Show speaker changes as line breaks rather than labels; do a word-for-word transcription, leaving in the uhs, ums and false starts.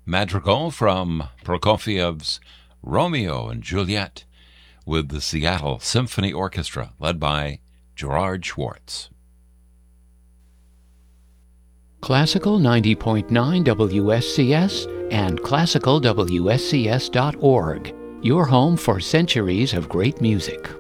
madrigal from Prokofiev's Romeo and Juliet with the Seattle Symphony Orchestra, led by Gerard Schwartz.
Classical ninety point nine W S C S and classical W S C S dot org, your home for centuries of great music.